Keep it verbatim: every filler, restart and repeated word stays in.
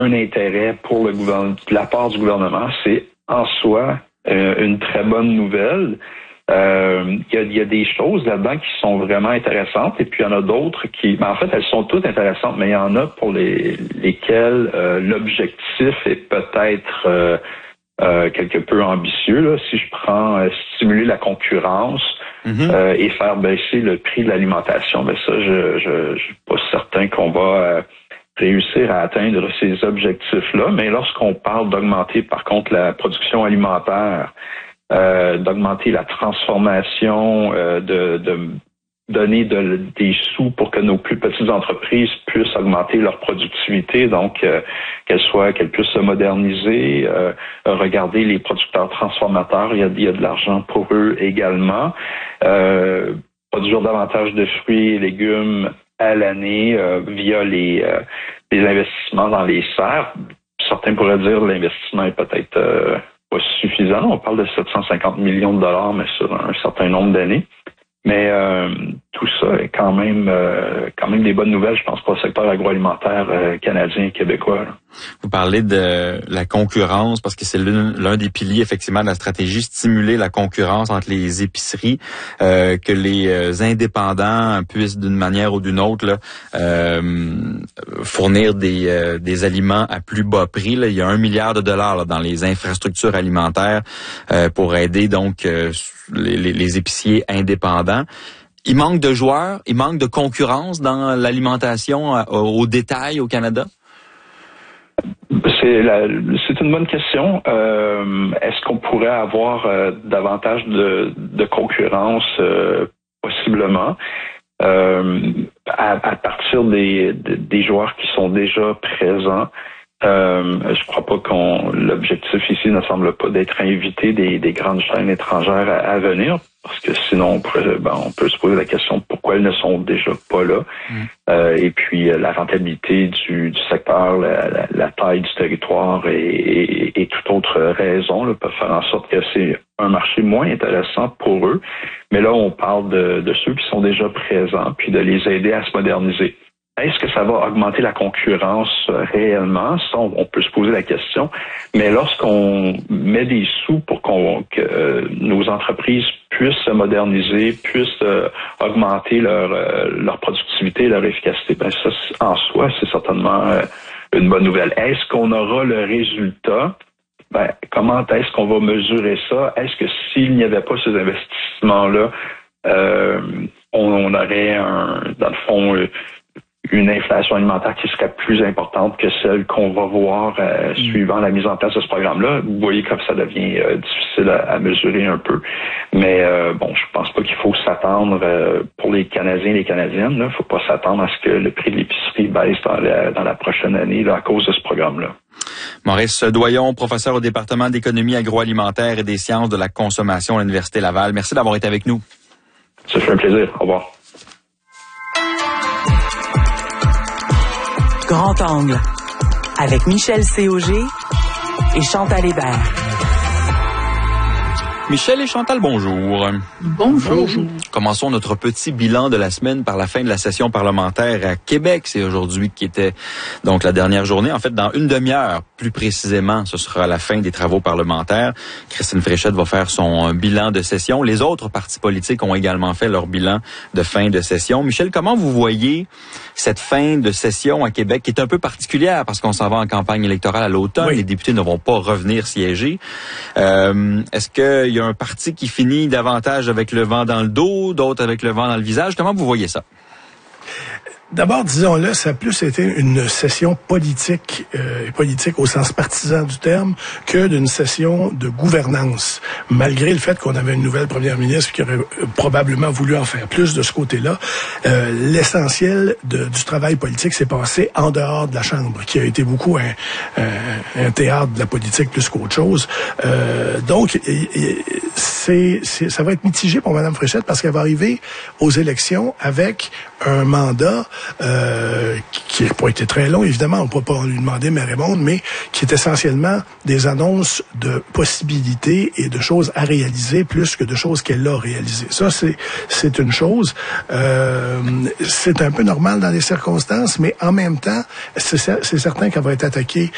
un intérêt pour le gouvernement, de la part du gouvernement, c'est en soi euh, une très bonne nouvelle. Euh, il y a, il y a des choses là-dedans qui sont vraiment intéressantes et puis il y en a d'autres qui, ben en fait, elles sont toutes intéressantes, mais il y en a pour les lesquelles euh, l'objectif est peut-être euh, euh, quelque peu ambitieux. Là. Si je prends euh, stimuler la concurrence mm-hmm. euh, et faire baisser le prix de l'alimentation, ben ça, je, je, je suis pas certain qu'on va euh, réussir à atteindre ces objectifs-là. Mais lorsqu'on parle d'augmenter, par contre, la production alimentaire, Euh, d'augmenter la transformation, euh, de, de donner de, des sous pour que nos plus petites entreprises puissent augmenter leur productivité, donc euh, qu'elles soient, qu'elles puissent se moderniser, euh, regarder les producteurs transformateurs, il y a, il y a de l'argent pour eux également, euh, produire davantage de fruits et légumes à l'année euh, via les, euh, les investissements dans les serres. Certains pourraient dire que l'investissement est peut-être euh, pas suffisant. On parle de sept cent cinquante millions de dollars, mais sur un certain nombre d'années. Mais euh, tout ça est quand même euh, quand même des bonnes nouvelles, je pense, pour le secteur agroalimentaire euh, canadien et québécois. Là. Vous parlez de la concurrence, parce que c'est l'un, l'un des piliers, effectivement, de la stratégie, stimuler la concurrence entre les épiceries, euh, que les euh, indépendants puissent, d'une manière ou d'une autre, là, euh, fournir des, euh, des aliments à plus bas prix. Là. Il y a un milliard de dollars là, dans les infrastructures alimentaires euh, pour aider donc euh, les, les, les épiciers indépendants. Il manque de joueurs, il manque de concurrence dans l'alimentation euh, au détail au Canada? C'est, la, c'est une bonne question. Euh, est-ce qu'on pourrait avoir euh, davantage de, de concurrence? Euh, possiblement. Euh, à, à partir des, des joueurs qui sont déjà présents. Euh, je crois pas qu'on l'objectif ici ne semble pas d'être invité des, des grandes chaînes étrangères à, à venir, parce que sinon on, pourrait, ben, on peut se poser la question pourquoi elles ne sont déjà pas là. Mm. Euh, et puis la rentabilité du, du secteur, la, la, la taille du territoire et, et, et toute autre raison là, peuvent faire en sorte que c'est un marché moins intéressant pour eux. Mais là, on parle de, de ceux qui sont déjà présents, puis de les aider à se moderniser. Est-ce que ça va augmenter la concurrence réellement? Ça, on, on peut se poser la question. Mais lorsqu'on met des sous pour qu'on, que euh, nos entreprises puissent se moderniser, puissent euh, augmenter leur, euh, leur productivité, leur efficacité, ben ça, en soi, c'est certainement euh, une bonne nouvelle. Est-ce qu'on aura le résultat? Ben, comment est-ce qu'on va mesurer ça? Est-ce que s'il n'y avait pas ces investissements-là, euh, on, on aurait un, dans le fond, euh, une inflation alimentaire qui serait plus importante que celle qu'on va voir euh, suivant la mise en place de ce programme-là. Vous voyez comme ça devient euh, difficile à, à mesurer un peu. Mais euh, bon, je pense pas qu'il faut s'attendre euh, pour les Canadiens et les Canadiennes. Il ne faut pas s'attendre à ce que le prix de l'épicerie baisse dans la, dans la prochaine année là, à cause de ce programme-là. Maurice Doyon, professeur au département d'économie agroalimentaire et des sciences de la consommation à l'Université Laval. Merci d'avoir été avec nous. Ça fait un plaisir. Au revoir. Grand Angle, avec Michel Cauger et Chantal Hébert. Michel et Chantal, bonjour. Bonjour. Bonjour. Commençons notre petit bilan de la semaine par la fin de la session parlementaire à Québec. C'est aujourd'hui qui était donc la dernière journée. En fait, dans une demi-heure, plus précisément, ce sera la fin des travaux parlementaires. Christine Fréchette va faire son bilan de session. Les autres partis politiques ont également fait leur bilan de fin de session. Michel, comment vous voyez cette fin de session à Québec qui est un peu particulière parce qu'on s'en va en campagne électorale à l'automne. Oui. Les députés ne vont pas revenir siéger. Euh, est-ce qu'il y a un parti qui finit davantage avec le vent dans le dos, d'autres avec le vent dans le visage? Comment vous voyez ça? D'abord, disons-le, ça a plus été une session politique, euh, politique au sens partisan du terme, que d'une session de gouvernance. Malgré le fait qu'on avait une nouvelle première ministre qui aurait probablement voulu en faire plus de ce côté-là, euh, l'essentiel de, du travail politique s'est passé en dehors de la Chambre, qui a été beaucoup un, un, un théâtre de la politique plus qu'autre chose. Euh, donc, et, et, c'est, c'est, ça va être mitigé pour Mme Fréchette parce qu'elle va arriver aux élections avec un mandat Euh, qui n'a pas été très long, évidemment, on ne peut pas lui demander mais répondre, mais qui est essentiellement des annonces de possibilités et de choses à réaliser plus que de choses qu'elle a réalisées. Ça, c'est c'est une chose. Euh, c'est un peu normal dans les circonstances, mais en même temps, c'est, c'est certain qu'elle va être attaquée